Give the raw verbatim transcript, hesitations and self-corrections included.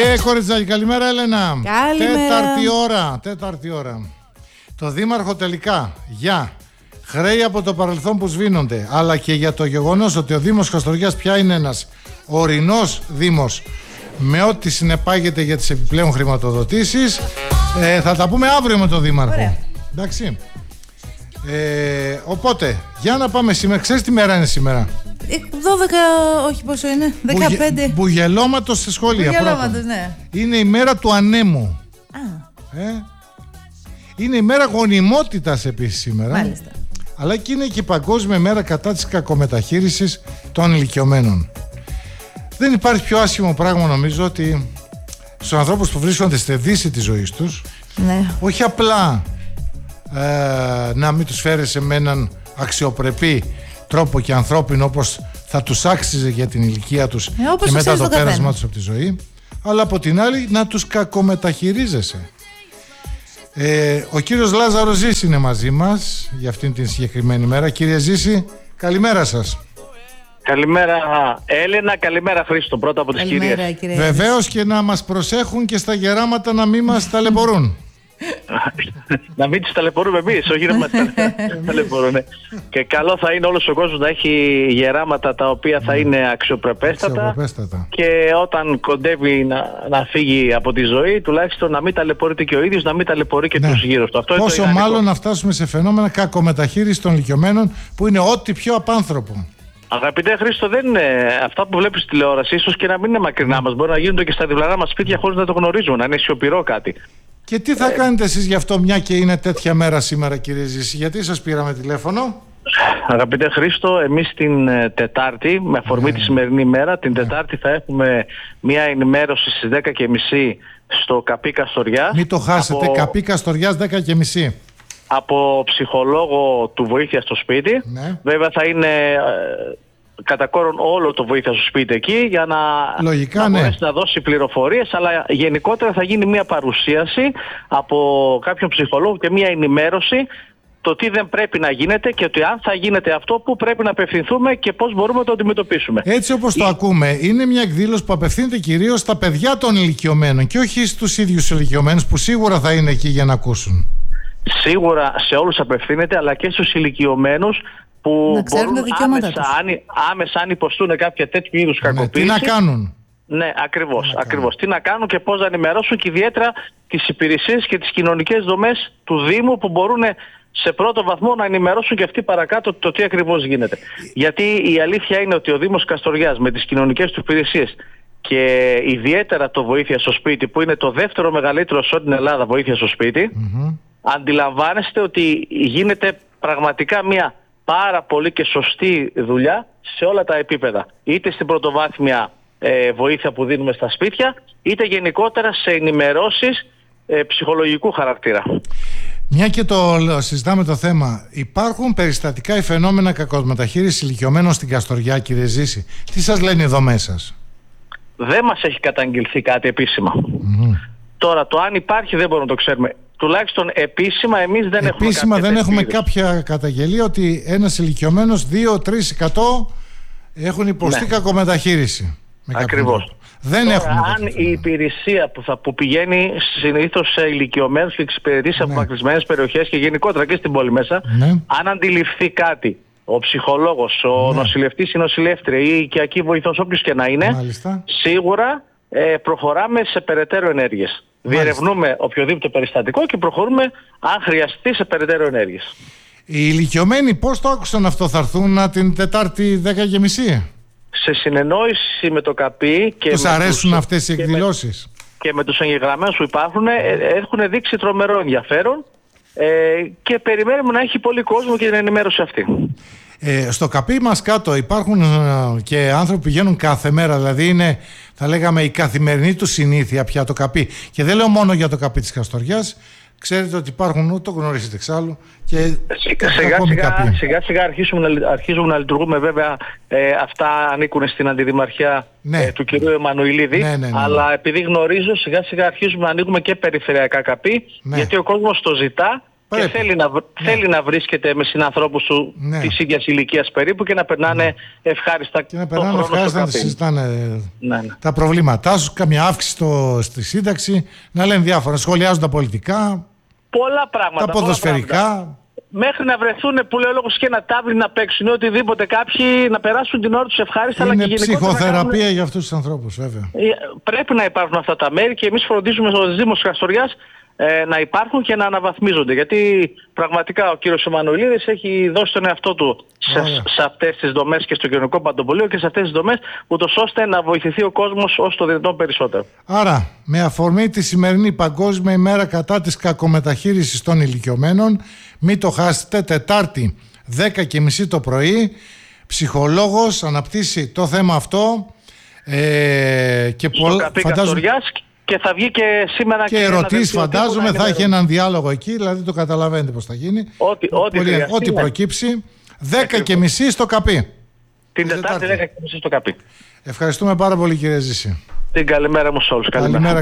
Ε, κοριτσάκι, καλημέρα Έλενα. Καλημέρα. Τέταρτη ώρα, τέταρτη ώρα. Το Δήμαρχο τελικά για χρέη από το παρελθόν που σβήνονται, αλλά και για το γεγονός ότι ο Δήμος Καστοριάς πια είναι ένας ορεινός Δήμος με ό,τι συνεπάγεται για τις επιπλέον χρηματοδοτήσεις. Ε, θα τα πούμε αύριο με τον Δήμαρχο. Ωραία. Εντάξει. Ε, οπότε, για να πάμε σήμερα. Ξέρεις τι μέρα είναι σήμερα? δώδεκα, όχι πόσο είναι, δεκαπέντε. Μπουγε, μπουγελώματος σε σχόλια. Μπουγελώματος, ναι. Είναι η μέρα του ανέμου. Α, Ε? Είναι η μέρα γονιμότητας επίσης σήμερα. μάλιστα. Αλλά και είναι και η παγκόσμια μέρα κατά της κακομεταχείρισης των ηλικιωμένων. Δεν υπάρχει πιο άσχημο πράγμα, νομίζω, ότι στους ανθρώπους που βρίσκονται στη δύση της ζωής τους, Ναι. όχι απλά ε, να μην τους φέρεσαι με έναν αξιοπρεπή τρόπο και ανθρώπινο όπως θα τους άξιζε για την ηλικία τους Ε, όπως και μετά αξίζει το το καθένα. πέρασμά τους από τη ζωή, αλλά από την άλλη να τους κακομεταχειρίζεσαι. Ε, ο κύριος Λάζαρος Ζήση είναι μαζί μας για αυτήν την συγκεκριμένη μέρα. Κύριε Ζήση, καλημέρα σας. Καλημέρα Έλενα, καλημέρα Χρήστο, πρώτα από τις Καλημέρα, κυρίες. κύριε. Βεβαίως και να μας προσέχουν και στα γεράματα να μην μας ταλαιπωρούν. Να μην τις ταλαιπωρούμε εμείς, όχι να μας ταλαιπωρούν. Και καλό θα είναι όλος ο κόσμος να έχει γεράματα τα οποία θα είναι αξιοπρεπέστατα, Αξιοπρεπέστατα. και όταν κοντεύει να, να φύγει από τη ζωή, τουλάχιστον να μην ταλαιπωρείται και ο ίδιος, να μην ταλαιπωρεί και Ναι. τους γύρω του. Αυτό είναι Πόσο το ιδανικό. μάλλον να φτάσουμε σε φαινόμενα κακομεταχείριση των ηλικιωμένων που είναι ό,τι πιο απάνθρωπο. Αγαπητέ Χρήστο, δεν είναι αυτά που βλέπεις στη τηλεόραση, ίσως και να μην είναι μακρινά μας. Μπορεί να γίνονται και στα διπλανά μας σπίτια χωρίς να το γνωρίζουμε, να είναι σιωπηρό κάτι. Και τι θα κάνετε εσείς γι' αυτό, μια και είναι τέτοια μέρα σήμερα, κύριε Ζήση? Γιατί σας πήραμε τηλέφωνο? Αγαπητέ Χρήστο, εμείς την ε, Τετάρτη, με αφορμή Ναι. τη σημερινή μέρα, την Τετάρτη θα έχουμε μια ενημέρωση στις δέκα και μισή στο Καπί Καστοριάς. Μην το χάσετε, από, Καπί Καστοριάς δέκα και μισή. από ψυχολόγο του Βοήθεια στο Σπίτι. Ναι. Βέβαια θα είναι ε, κατά κόρον όλο το Βοήθεια στο Σπίτι εκεί για να, Λογικά, να ναι. μπορέσει να δώσει πληροφορίες, αλλά γενικότερα θα γίνει μια παρουσίαση από κάποιον ψυχολόγο και μια ενημέρωση το τι δεν πρέπει να γίνεται και ότι αν θα γίνεται αυτό, πού πρέπει να απευθυνθούμε και πώς μπορούμε να το αντιμετωπίσουμε. Έτσι όπως το ακούμε, είναι μια εκδήλωση που απευθύνεται κυρίως στα παιδιά των ηλικιωμένων και όχι στους ίδιους ηλικιωμένους που σίγουρα θα είναι εκεί για να ακούσουν. Σίγουρα σε όλους απευθύνεται, αλλά και στους ηλικιωμένους που Να ξέρουν μπορούν τα δικαιώματα άμεσα, τους. αν, άμεσα αν υποστούν κάποια τέτοιου είδους Ναι, τι κακοποίηση. να κάνουν. Ναι, ακριβώς, Τι να ακριβώς. Τι να κάνουν και πώς να ενημερώσουν, και ιδιαίτερα τις υπηρεσίες και τις κοινωνικές δομές του Δήμου που μπορούν σε πρώτο βαθμό να ενημερώσουν και αυτοί παρακάτω το τι ακριβώς γίνεται. Γιατί η αλήθεια είναι ότι ο Δήμος Καστοριάς με τις κοινωνικές του υπηρεσίες και ιδιαίτερα το Βοήθεια στο Σπίτι, που είναι το δεύτερο μεγαλύτερο σε όλη την Ελλάδα Βοήθεια στο Σπίτι, Μμμ. αντιλαμβάνεστε ότι γίνεται πραγματικά μια πάρα πολύ και σωστή δουλειά σε όλα τα επίπεδα. Είτε στην πρωτοβάθμια ε, βοήθεια που δίνουμε στα σπίτια, είτε γενικότερα σε ενημερώσεις ε, ψυχολογικού χαρακτήρα. Μια και το συζητάμε το θέμα, υπάρχουν περιστατικά ή φαινόμενα κακομεταχείρισης ηλικιωμένων στην Καστοριά, κύριε Ζήση? Τι σας λένε οι δομές σας? Δεν μας έχει καταγγελθεί κάτι επίσημα. Μμμ. Τώρα, το αν υπάρχει δεν μπορούμε να το ξέρουμε. Τουλάχιστον επίσημα εμείς δεν έχουμε Επίσημα κάποια δεν τέτοιου έχουμε είδους. κάποια καταγγελία ότι ένας ηλικιωμένος δύο με τρία τοις εκατό έχουν υποστεί Ναι. κακομεταχείριση. Με κάποιον Ακριβώς. τρόπο. Δεν Τώρα, έχουμε αν τέτοιο η φαινόμενο. υπηρεσία που, θα, που πηγαίνει συνήθως σε ηλικιωμένους και εξυπηρετεί σε Ναι. απομακρυσμένες περιοχές και γενικότερα και στην πόλη μέσα, Ναι. αν αντιληφθεί κάτι ο ψυχολόγος, ο Ναι. νοσηλευτής, η νοσηλεύτρια ή η οικιακή βοηθός, όποιος και να είναι, Μάλιστα. σίγουρα ε, προχωράμε σε περαιτέρω ενέργειες. Μάλιστα. Διερευνούμε οποιοδήποτε περιστατικό και προχωρούμε, αν χρειαστεί, σε περαιτέρω ενέργειες. Οι ηλικιωμένοι πώς το άκουσαν αυτό? Θα έρθουν την Τετάρτη δέκα και μισή? Σε συνεννόηση με το ΚΑΠΗ και Τους με αρέσουν τους- αυτές οι και με- εκδηλώσεις? και με τους εγγεγραμμένους που υπάρχουν, ε, έχουν δείξει τρομερό ενδιαφέρον ε, και περιμένουμε να έχει πολύ κόσμο και την ενημέρωση αυτή. Ε, στο Καπί μας κάτω υπάρχουν ε, και άνθρωποι που πηγαίνουν κάθε μέρα, δηλαδή είναι, θα λέγαμε, η καθημερινή του συνήθεια πια το Καπί. Και δεν λέω μόνο για το Καπί της Καστοριάς. Ξέρετε ότι υπάρχουν, το γνωρίζετε εξάλλου, και Σιγά ακόμη σιγά, Καπί. σιγά σιγά αρχίζουμε να, αρχίζουμε να λειτουργούμε, βέβαια ε, αυτά ανήκουν στην αντιδημαρχία Ναι. ε, του κυρίου Εμμανουηλίδη, Ναι, ναι, ναι, ναι. αλλά επειδή γνωρίζω, σιγά σιγά αρχίζουμε να ανοίγουμε και περιφερειακά Καπί, Ναι. γιατί ο κόσμος το ζητά και θέλει να, ναι. θέλει να βρίσκεται με συνανθρώπους του ναι. της ίδιας ηλικίας περίπου και να περνάνε ναι. ευχάριστα και να περνάνε ευχάριστα να συζητάνε ναι, ναι. τα προβλήματά σου, καμιά αύξηση στο, στη σύνταξη, να λένε διάφορα, σχολιάζουν τα πολιτικά, πολλά πράγματα, τα ποδοσφαιρικά. Μέχρι να βρεθούν που λέει ο λόγος και ένα τάβλι να παίξουν ή οτιδήποτε, κάποιοι να περάσουν την ώρα τους ευχάριστα. Είναι αλλά και ψυχοθεραπεία κάνουν... για αυτούς τους ανθρώπους, βέβαια. Πρέπει να υπάρχουν αυτά τα μέρη και εμείς φροντίζουμε στο Δήμος Καστοριάς ε, να υπάρχουν και να αναβαθμίζονται. Γιατί πραγματικά ο κύριος Εμμανουηλίδης έχει δώσει τον εαυτό του σε, σε αυτές τις δομές και στο κοινωνικό παντοπολείο και σε αυτές τις δομές, ούτως ώστε να βοηθηθεί ο κόσμος όσο το δυνατόν περισσότερο. Άρα, με αφορμή τη σημερινή Παγκόσμια ημέρα κατά της κακομεταχείρισης των ηλικιωμένων, μην το χάσετε, Τετάρτη δέκα και μισή το πρωί, ψυχολόγος αναπτύσσει το θέμα αυτό ε, και στο Καπί Καστοριάς. Και θα βγει και σήμερα και, και ερωτήσεις φαντάζομαι, θα έχει έναν διάλογο εκεί, δηλαδή το καταλαβαίνετε πώς θα γίνει. Ό,τι, ό,τι, Πολύ, ό,τι προκύψει, δέκα και μισή στο Καπί. Την Τετάρτη δέκα και μισή στο Καπί. Ευχαριστούμε πάρα πολύ κύριε Ζήση. Την καλημέρα μου σε όλους. Καλημέρα.